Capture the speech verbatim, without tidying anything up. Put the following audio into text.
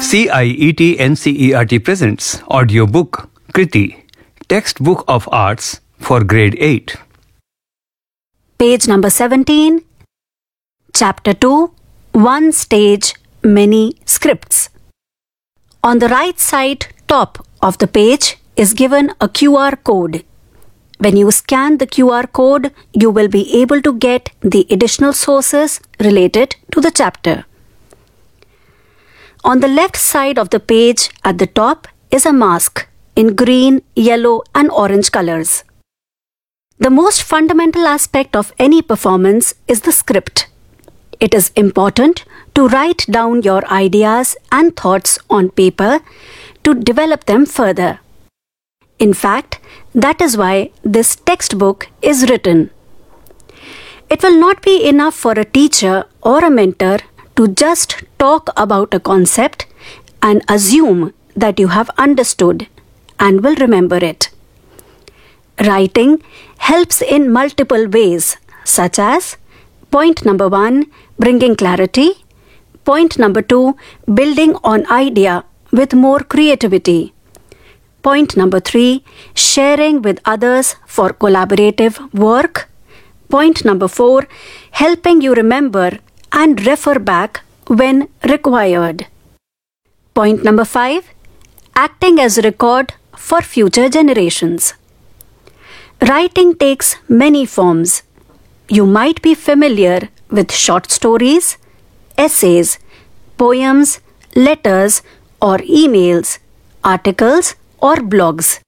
C I E T N C E R T presents audiobook Kriti, Textbook of Arts for Grade eight. Page number seventeen, Chapter two, One Stage, Many Scripts. On the right side top of the page is given a Q R code. When you scan the Q R code, you will be able to get the additional sources related to the chapter. On the left side of the page at the top is a mask in green, yellow, and orange colors. The most fundamental aspect of any performance is the script. It is important to write down your ideas and thoughts on paper to develop them further. In fact, that is why this textbook is written. It will not be enough for a teacher or a mentor to just talk about a concept and assume that you have understood and will remember it. Writing helps in multiple ways, such as point number one, bringing clarity, point number two, building on idea with more creativity, point number three, sharing with others for collaborative work, point number four, helping you remember and refer back when required. Point number five, acting as a record for future generations. Writing takes many forms. You might be familiar with short stories, essays, poems, letters or emails, articles or blogs.